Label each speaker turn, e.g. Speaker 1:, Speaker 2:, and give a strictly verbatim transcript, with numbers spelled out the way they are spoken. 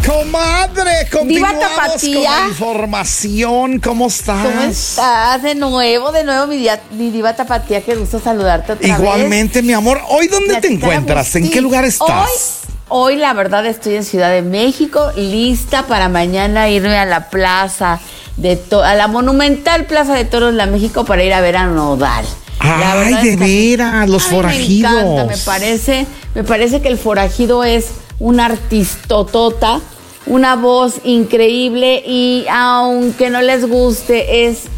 Speaker 1: comadre!
Speaker 2: Diva
Speaker 1: Continuamos
Speaker 2: Tapatía.
Speaker 1: con la información. ¿Cómo estás?
Speaker 2: ¿Cómo estás? De nuevo, de nuevo, mi, dia- mi diva Tapatía, qué gusto saludarte otra vez.
Speaker 1: Igualmente, mi amor. ¿Hoy dónde
Speaker 2: Me
Speaker 1: te
Speaker 2: acaba
Speaker 1: encuentras? ¿En
Speaker 2: Agustín.
Speaker 1: qué lugar estás?
Speaker 2: Hoy, hoy, la verdad, estoy en Ciudad de México, lista para mañana irme a la plaza de to- a la monumental Plaza de Toros La México para ir a ver a Nodal. La
Speaker 1: Ay,
Speaker 2: verdad
Speaker 1: de
Speaker 2: es que
Speaker 1: veras, los
Speaker 2: a mí
Speaker 1: forajidos.
Speaker 2: Me encanta, me parece, me parece que el forajido es un artistotota, una voz increíble y aunque no les guste, es